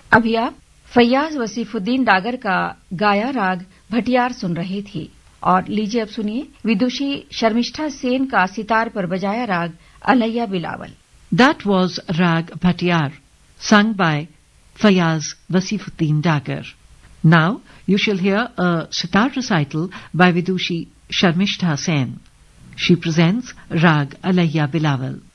अभी आप फैयाज वसीफुद्दीन डागर का गाया राग भटियार सुन रहे थे और लीजिए अब सुनिए विदुषी शर्मिष्ठा सेन का सितार पर बजाया राग अलैया Bilawal. That was Rag Bhatiyar, sung by Fayaz Wasifuddin Dagar. Now you shall hear a sitar recital by Vidushi Sharmishtha Sen. She presents Rag Alaiya Bilawal.